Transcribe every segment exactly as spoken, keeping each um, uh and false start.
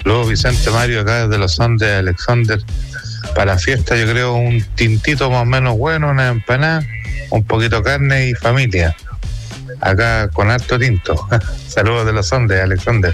Saludos, Vicente Mario, acá desde los Andes, Alexander. Para la fiesta yo creo un tintito más o menos bueno, una empanada, un poquito de carne y familia. Acá con alto tinto. Saludos de los Andes, Alexander.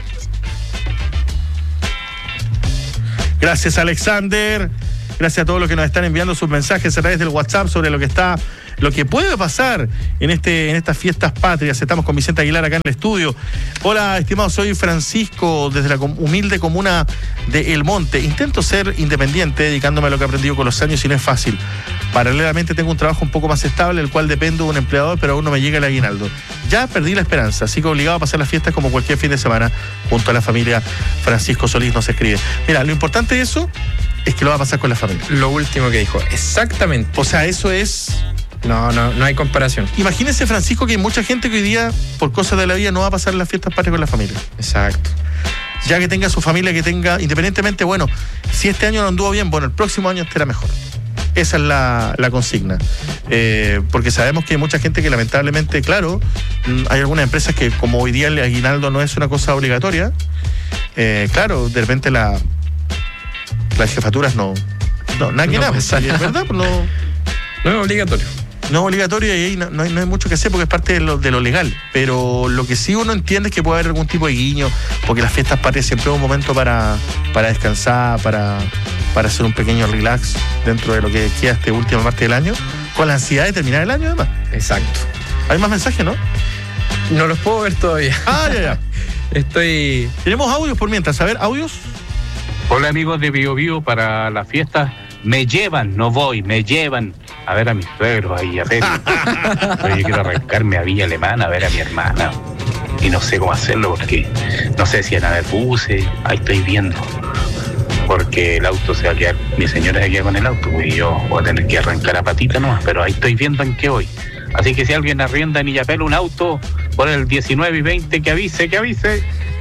Gracias, Alexander. Gracias a todos los que nos están enviando sus mensajes a través del WhatsApp sobre lo que está, lo que puede pasar en este, en estas fiestas patrias. Estamos con Vicente Aguilar acá en el estudio. Hola, estimado, soy Francisco desde la humilde comuna de El Monte. Intento ser independiente, dedicándome a lo que he aprendido con los años y no es fácil. Paralelamente tengo un trabajo un poco más estable, el cual dependo de un empleador, pero aún no me llega el aguinaldo. Ya perdí la esperanza, así que obligado a pasar las fiestas como cualquier fin de semana junto a la familia. Francisco Solís nos escribe. Mira, lo importante de eso es que lo va a pasar con la familia. Lo último que dijo, exactamente. O sea, eso es... No, no, no hay comparación. Imagínese, Francisco, que hay mucha gente que hoy día, por cosas de la vida, no va a pasar las fiestas patrias con la familia. Exacto. Ya que tenga su familia, que tenga, independientemente, bueno, si este año no anduvo bien, bueno, el próximo año estará mejor. Esa es la, la consigna. Eh, porque sabemos que hay mucha gente que lamentablemente, claro, hay algunas empresas que como hoy día el aguinaldo no es una cosa obligatoria, eh, claro, de repente la, las jefaturas no, no, nada que No nada, pasa es nada. verdad, pues no, No es obligatorio. no es obligatorio y ahí no, no, hay, no hay mucho que hacer porque es parte de lo, de lo legal. Pero lo que sí uno entiende es que puede haber algún tipo de guiño, porque las fiestas patrias siempre es un momento para, para descansar, para, para hacer un pequeño relax dentro de lo que queda esta última parte del año, con la ansiedad de terminar el año además. Exacto. Hay más mensajes, ¿no? No los puedo ver todavía. Ah, ya, ya. Estoy... Tenemos audios por mientras. A ver, audios. Hola amigos de Bio Bio, para la fiesta me llevan, no voy, me llevan a ver a mis suegros ahí a Pedro. Pero yo quiero arrancarme a Villa Alemana a ver a mi hermana y no sé cómo hacerlo porque no sé si van a haber buses, ahí estoy viendo. Porque el auto se va a quedar, mi señora se queda con el auto y yo voy a tener que arrancar a patita nomás, pero ahí estoy viendo en qué voy. Así que si alguien arrienda en Illapel un auto por el diecinueve y veinte, que avise, que avise.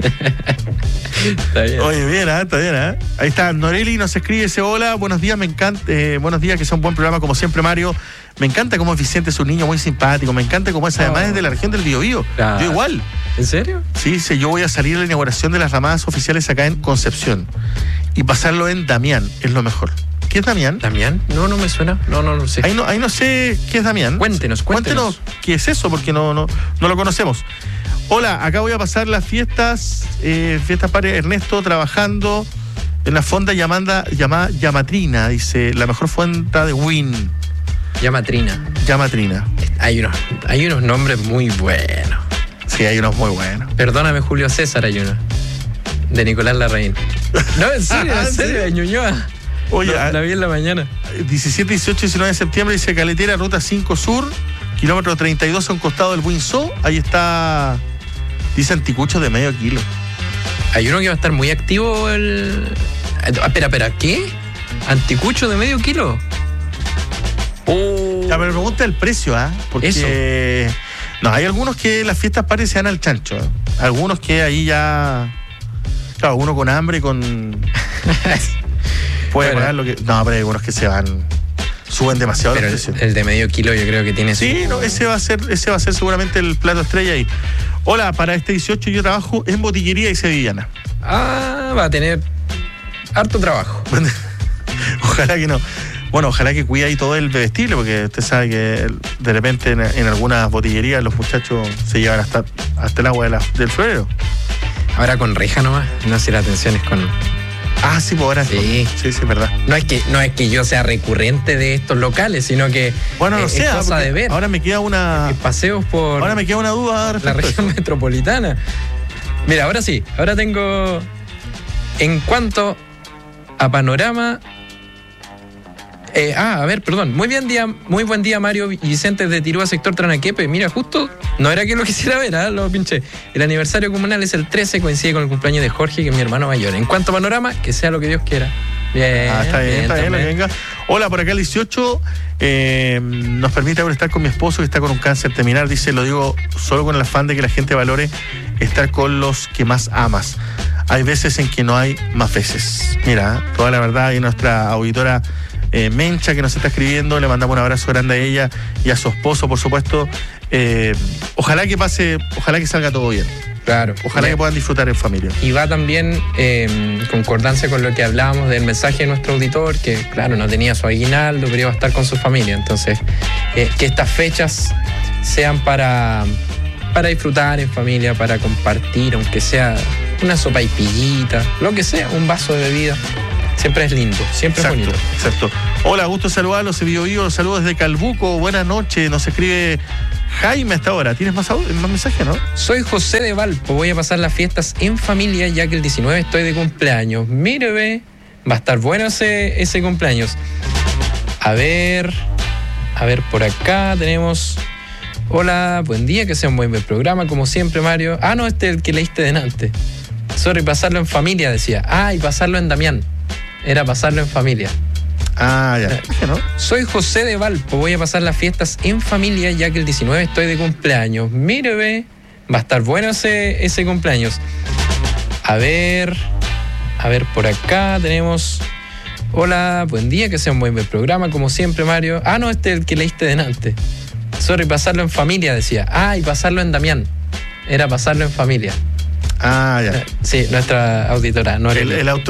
Está bien. Oye, bien, ¿eh? Está bien, ¿eh? Ahí está, Noreli nos escribe, dice, hola, buenos días, me encanta, eh, buenos días, que sea un buen programa, como siempre, Mario. Me encanta cómo es Vicente, es un niño muy simpático, me encanta cómo es, además es de la región del Biobío. Ah. Yo igual. ¿En serio? Sí, dice, yo voy a salir a la inauguración de las ramadas oficiales acá en Concepción y pasarlo en Damián, es lo mejor. ¿Qué es Damián? ¿Damián? No, no me suena. No, no, no sé. Ahí no, ahí no sé qué es Damián. Cuéntenos, cuéntenos. qué es eso, porque no, no, no lo conocemos. Hola, acá voy a pasar las fiestas, eh, fiestas patrias, Ernesto, trabajando en la fonda llamada, llamada Llamatrina, dice, la mejor fonda de Win. Llamatrina. Llamatrina. Hay unos, hay unos nombres muy buenos. Sí, hay unos muy buenos. Perdóname, Julio César, hay uno. De Nicolás Larraín. No, en serio, ¿En en serio, de Ñuñoa. Oye, la, la vi en la mañana. diecisiete, dieciocho, diecinueve de septiembre, dice Caletera, ruta cinco Sur, kilómetro treinta y dos a un costado del Windsor. Ahí está, dice anticucho de medio kilo. Hay uno que va a estar muy activo el... Ah, espera, espera, ¿qué? ¿Anticucho de medio kilo? Oh. Ya, pero me pregunta el precio, ¿ah? ¿eh? Porque... Eso. No, hay algunos que las fiestas patrias se dan al chancho, ¿eh? Algunos que ahí ya... Claro, uno con hambre, con... Puede Bueno. pagar lo que... No, pero hay algunos que se van... Suben demasiado Pero los el, precios. el de medio kilo yo creo que tiene Sí, su... no, ese va a ser, ese va a ser seguramente el plato estrella ahí. Hola, para este dieciocho yo trabajo en botillería y sevillana. Ah, va a tener harto trabajo. Ojalá que no. Bueno, ojalá que cuide ahí todo el bebestible, porque usted sabe que de repente en, en algunas botillerías los muchachos se llevan hasta, hasta el agua de la, del florero. Ahora con reja nomás, no sé, la atención es con... Ah, sí, pues ahora Sí. sí, sí, es verdad. No es que no es que yo sea recurrente de estos locales, sino que Bueno, no es, sé, es cosa porque de ver. ahora me queda una, Que paseos por ahora me queda una duda la respecto a región eso. metropolitana. Mira, ahora sí, ahora tengo... En cuanto a panorama... Eh, ah, a ver, perdón. Muy bien día, muy buen día, Mario y Vicente de Tirúa, sector Tranaquepe. Mira, justo, no era que lo quisiera ver, ¿ah? Lo pinché. El aniversario comunal es el trece, coincide con el cumpleaños de Jorge, que es mi hermano mayor. En cuanto a panorama, que sea lo que Dios quiera. Bien, Ah, está bien, está bien, lo que también. venga. Hola, por acá el dieciocho eh, nos permite ahora estar con mi esposo que está con un cáncer terminal. Dice, lo digo solo con el afán de que la gente valore estar con los que más amas. Hay veces en que no hay más veces. Mira, toda la verdad, y nuestra auditora eh, Mencha que nos está escribiendo, le mandamos un abrazo grande a ella y a su esposo, por supuesto. Eh, ojalá que pase, ojalá que salga todo bien. Claro. Ojalá que puedan disfrutar en familia. Y va también en eh, concordancia con lo que hablábamos del mensaje de nuestro auditor, que claro, no tenía su aguinaldo, pero iba a estar con su familia. Entonces, eh, que estas fechas sean para, para disfrutar en familia, para compartir, aunque sea una sopa y pillita, lo que sea, un vaso de bebida. Siempre es lindo, siempre exacto, es bonito. Exacto. Hola, gusto saludarlos, Bio Bio, saludos desde Calbuco, buenas noches, nos escribe Jaime hasta ahora. ¿Tienes más, más mensajes, no? Soy José de Valpo, voy a pasar las fiestas en familia ya que el diecinueve estoy de cumpleaños. Mire, ve, va a estar bueno ese, ese cumpleaños. A ver, a ver, por acá tenemos... Hola, buen día, que sea un buen programa, como siempre, Mario. Ah, no, este es el que leíste delante. Sorry, pasarlo en familia, decía. Ah, y pasarlo en Damián. Era pasarlo en familia. Ah, ya. Eh, ¿no? Soy José de Valpo, voy a pasar las fiestas en familia ya que el diecinueve estoy de cumpleaños. Mire, ve, va a estar bueno ese, ese cumpleaños. A ver, a ver, por acá tenemos... Hola, buen día, que sea un buen programa, como siempre, Mario. Ah, no, este es el que leíste delante. Sorry, pasarlo en familia, decía. Ah, y pasarlo en Damián. Era pasarlo en familia. Ah, ya. Sí, nuestra auditora. No el, el autor